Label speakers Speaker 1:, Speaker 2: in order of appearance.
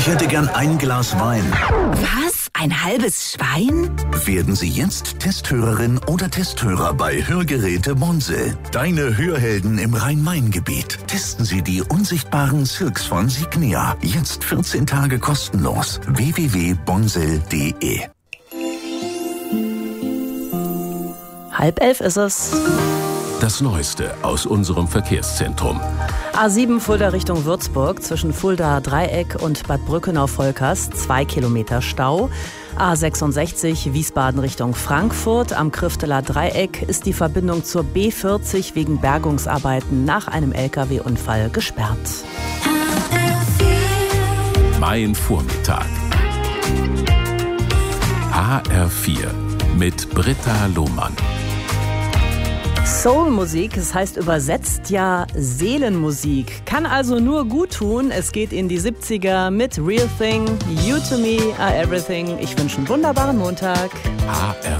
Speaker 1: Ich hätte gern ein Glas Wein.
Speaker 2: Was? Ein halbes Schwein?
Speaker 1: Werden Sie jetzt Testhörerin oder Testhörer bei Hörgeräte Bonsel. Deine Hörhelden im Rhein-Main-Gebiet. Testen Sie die unsichtbaren Silks von Signia. Jetzt 14 Tage kostenlos. www.bonsel.de.
Speaker 3: 10:30 ist es.
Speaker 4: Das Neueste aus unserem Verkehrszentrum.
Speaker 3: A7 Fulda Richtung Würzburg zwischen Fulda Dreieck und Bad Brückenau-Volkers 2 Kilometer Stau. A66 Wiesbaden Richtung Frankfurt am Krifteler Dreieck ist die Verbindung zur B40 wegen Bergungsarbeiten nach einem LKW-Unfall gesperrt.
Speaker 4: Mein Vormittag. HR4 mit Britta Lohmann.
Speaker 3: Soulmusik, das heißt übersetzt ja Seelenmusik, kann also nur gut tun. Es geht in die 70er mit Real Thing, You to Me Are Everything. Ich wünsche einen wunderbaren Montag.
Speaker 4: HR